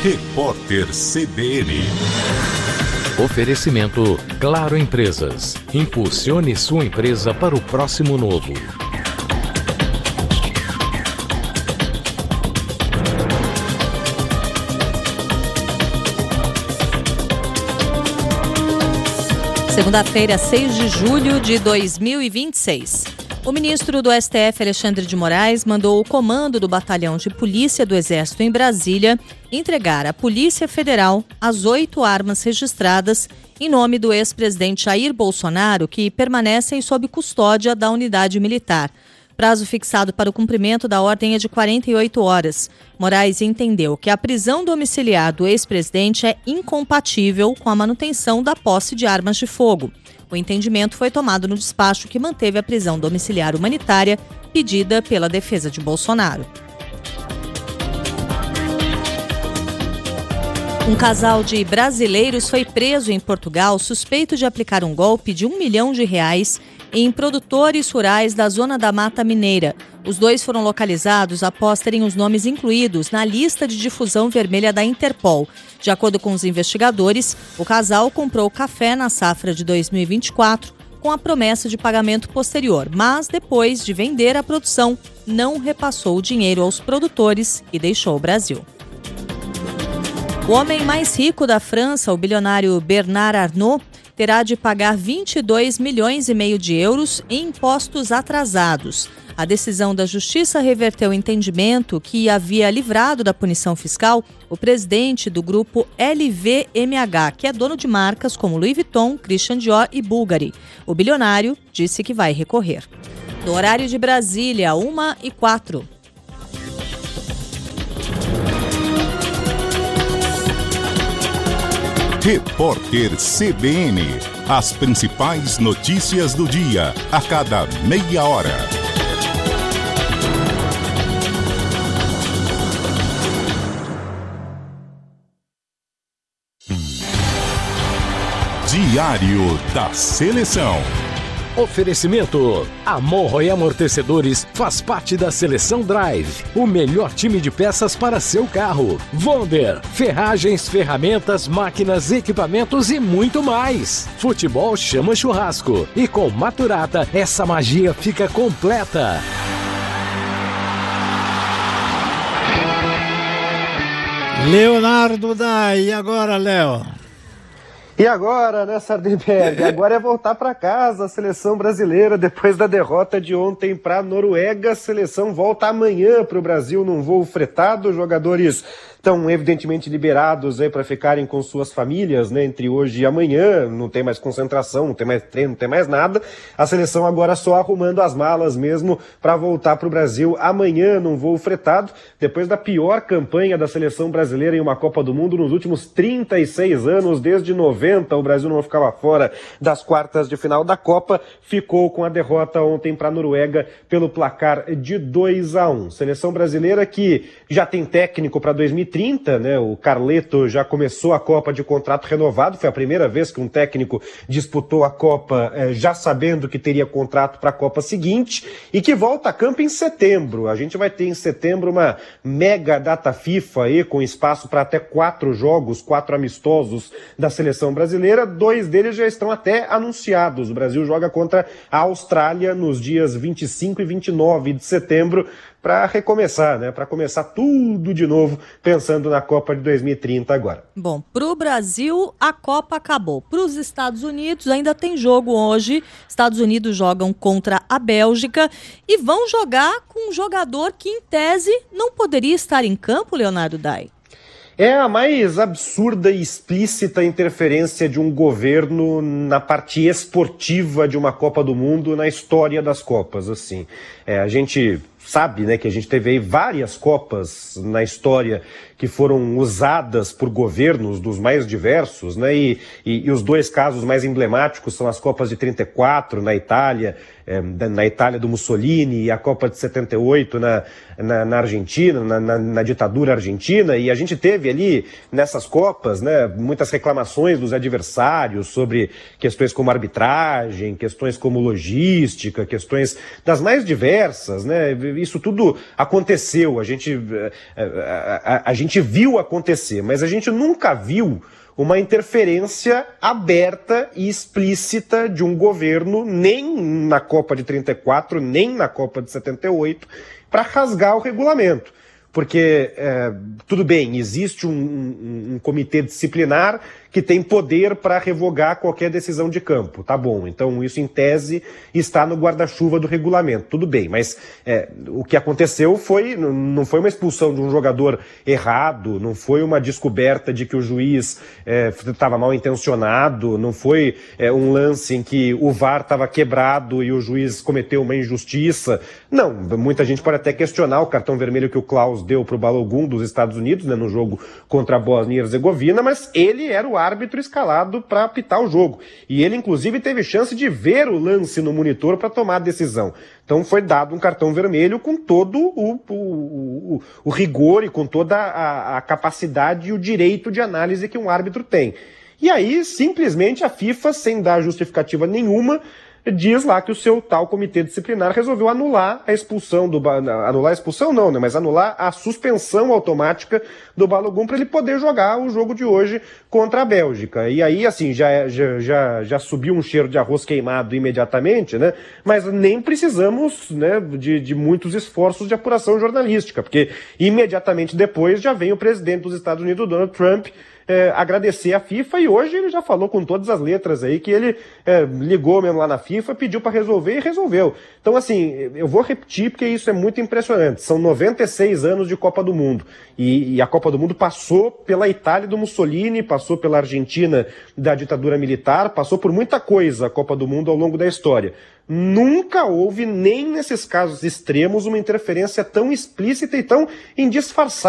Repórter CBN. Oferecimento Claro Empresas. Impulsione sua empresa para o próximo novo. Segunda-feira, 6 de julho de 2026. O ministro do STF, Alexandre de Moraes, mandou o comando do Batalhão de Polícia do Exército em Brasília entregar à Polícia Federal as 8 armas registradas em nome do ex-presidente Jair Bolsonaro, que permanecem sob custódia da unidade militar. Prazo fixado para o cumprimento da ordem é de 48 horas. Moraes entendeu que a prisão domiciliar do ex-presidente é incompatível com a manutenção da posse de armas de fogo. O entendimento foi tomado no despacho que manteve a prisão domiciliar humanitária pedida pela defesa de Bolsonaro. Um casal de brasileiros foi preso em Portugal suspeito de aplicar um golpe de R$1 milhão em produtores rurais da zona da Mata Mineira. Os dois foram localizados após terem os nomes incluídos na lista de difusão vermelha da Interpol. De acordo com os investigadores, o casal comprou café na safra de 2024 com a promessa de pagamento posterior, mas depois de vender a produção, não repassou o dinheiro aos produtores e deixou o Brasil. O homem mais rico da França, o bilionário Bernard Arnault, terá de pagar 22,5 milhões de euros em impostos atrasados. A decisão da Justiça reverteu o entendimento que havia livrado da punição fiscal o presidente do grupo LVMH, que é dono de marcas como Louis Vuitton, Christian Dior e Bulgari. O bilionário disse que vai recorrer. No horário de Brasília, 1h04. Repórter CBN. As principais notícias do dia, a cada meia hora. Diário da Seleção. Oferecimento: Amorro e Amortecedores faz parte da Seleção Drive, o melhor time de peças para seu carro. Vonder, ferragens, ferramentas, máquinas, equipamentos e muito mais. Futebol chama churrasco e com Maturata essa magia fica completa. Leonardo Dai, e agora, Léo? E agora, né, Sardenberg? Agora é voltar para casa a seleção brasileira depois da derrota de ontem para a Noruega. A seleção volta amanhã para o Brasil num voo fretado. Os jogadores estão evidentemente liberados para ficarem com suas famílias, né, entre hoje e amanhã. Não tem mais concentração, não tem mais treino, não tem mais nada. A seleção agora só arrumando as malas mesmo para voltar para o Brasil amanhã num voo fretado, depois da pior campanha da seleção brasileira em uma Copa do Mundo nos últimos 36 anos, desde 90. O Brasil não ficava fora das quartas de final da Copa, ficou com a derrota ontem para a Noruega pelo placar de 2-1. Seleção brasileira que já tem técnico para 2030, né? O Carleto já começou a Copa de contrato renovado, foi a primeira vez que um técnico disputou a Copa já sabendo que teria contrato para a Copa seguinte e que volta a campo em setembro. A gente vai ter em setembro uma mega data FIFA aí, com espaço para até 4 jogos, 4 amistosos da seleção brasileira, 2 deles já estão até anunciados. O Brasil joga contra a Austrália nos dias 25 e 29 de setembro para recomeçar, né? Para começar tudo de novo, pensando na Copa de 2030 agora. Bom, para o Brasil, a Copa acabou. Para os Estados Unidos, ainda tem jogo hoje. Estados Unidos jogam contra a Bélgica e vão jogar com um jogador que, em tese, não poderia estar em campo, Leonardo Dai. É a mais absurda e explícita interferência de um governo na parte esportiva de uma Copa do Mundo na história das Copas, assim. A gente sabe, né, que a gente teve aí várias Copas na história que foram usadas por governos dos mais diversos, né, e os 2 casos mais emblemáticos são as Copas de 34 na Itália do Mussolini, e a Copa de 78 na Argentina, na ditadura argentina, e a gente teve ali nessas Copas, né, muitas reclamações dos adversários sobre questões como arbitragem, questões como logística, questões das mais diversas, né, isso tudo aconteceu, a gente viu acontecer, mas a gente nunca viu uma interferência aberta e explícita de um governo, nem na Copa de 34, nem na Copa de 78, para rasgar o regulamento. Porque, tudo bem, existe um comitê disciplinar que tem poder para revogar qualquer decisão de campo, tá bom, então isso em tese está no guarda-chuva do regulamento, tudo bem, mas o que aconteceu não foi uma expulsão de um jogador errado, não foi uma descoberta de que o juiz estava mal intencionado, não foi um lance em que o VAR estava quebrado e o juiz cometeu uma injustiça, não, muita gente pode até questionar o cartão vermelho que o Klaus deu para o Balogun dos Estados Unidos, né, no jogo contra a Bósnia e Herzegovina, mas ele era o árbitro escalado para apitar o jogo. E ele, inclusive, teve chance de ver o lance no monitor para tomar a decisão. Então foi dado um cartão vermelho com todo o rigor e com toda a capacidade e o direito de análise que um árbitro tem. E aí, simplesmente, a FIFA, sem dar justificativa nenhuma, diz lá que o seu tal comitê disciplinar resolveu anular a expulsão anular a expulsão não, né? Mas anular a suspensão automática do Balogun para ele poder jogar o jogo de hoje contra a Bélgica. E aí, assim, já subiu um cheiro de arroz queimado imediatamente, né? Mas nem precisamos, né, de muitos esforços de apuração jornalística, porque imediatamente depois já vem o presidente dos Estados Unidos, Donald Trump, agradecer a FIFA, e hoje ele já falou com todas as letras aí que ele ligou mesmo lá na FIFA, pediu para resolver e resolveu. Então, assim, eu vou repetir porque isso é muito impressionante. São 96 anos de Copa do Mundo e a Copa do Mundo passou pela Itália do Mussolini, passou pela Argentina da ditadura militar, passou por muita coisa a Copa do Mundo ao longo da história. Nunca houve, nem nesses casos extremos, uma interferência tão explícita e tão indisfarçada